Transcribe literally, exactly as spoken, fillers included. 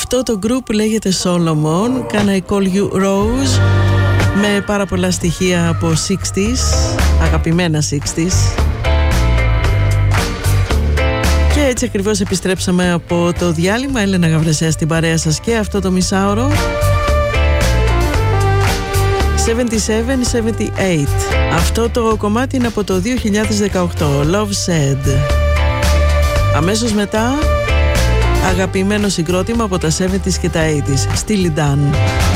Αυτό το group λέγεται Solomon. Can I Call You Rose, με πάρα πολλά στοιχεία από εξήντα, αγαπημένα εξήντα. Και έτσι ακριβώς επιστρέψαμε από το διάλειμμα. Έλενα Γαβρεσέα στην παρέα σας και αυτό το μισάωρο. εβδομήντα επτά εβδομήντα οκτώ. Αυτό το κομμάτι είναι από το δύο χιλιάδες δεκαοκτώ, Love Said. Αμέσως μετά, αγαπημένο συγκρότημα από τα εβδομήντα και τα ογδόντα, Steely Dan.